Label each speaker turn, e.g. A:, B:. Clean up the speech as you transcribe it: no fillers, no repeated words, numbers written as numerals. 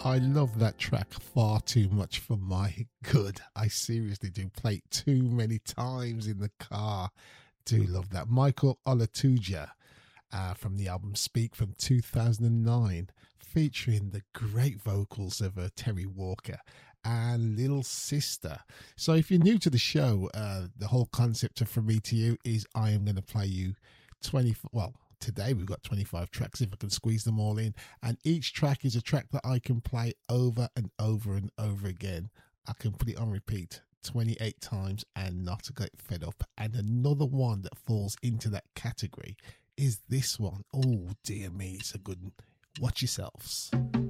A: I love that track far too much for my good. I seriously do play it too many times in the car. Do love that. Michael Olatuja from the album Speak from 2009, featuring the great vocals of Terry Walker and Little Sister. So if you're new to the show, the whole concept of From Me to You is I am going to play you today we've got 25 tracks if I can squeeze them all in, and each track is a track that I can play over and over and over again. I can put it on repeat 28 times and not get fed up. And another one that falls into that category is this one. Oh dear me, it's a good one. Watch yourselves.